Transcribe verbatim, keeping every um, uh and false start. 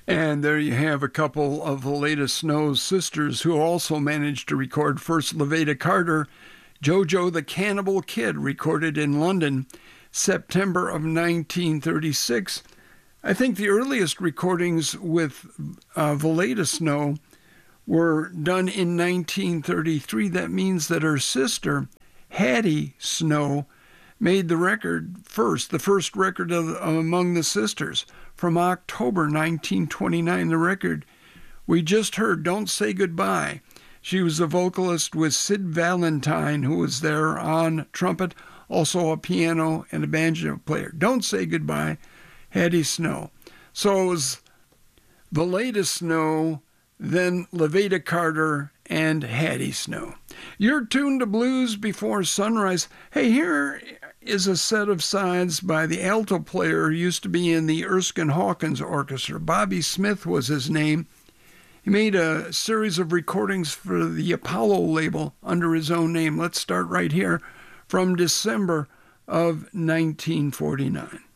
And there you have a couple of the latest Snow sisters who also managed to record. First, Levada Carter, JoJo the Cannibal Kid, recorded in London, September of nineteen thirty-six. I think the earliest recordings with uh, Valeda Snow were done in nineteen thirty-three. That means that her sister, Hattie Snow, made the record first, the first record of, among the sisters, from October nineteen twenty-nine. The record we just heard, Don't Say Goodbye. She was a vocalist with Sid Valentine, who was there on trumpet, also a piano and a banjo player. Don't Say Goodbye, Hattie Snow. So it was Valeda Snow, then Levada Carter, and Hattie Snow. You're tuned to Blues Before Sunrise. Hey, here is a set of sides by the alto player who used to be in the Erskine Hawkins Orchestra. Bobby Smith was his name. He made a series of recordings for the Apollo label under his own name. Let's start right here from December of nineteen forty-nine.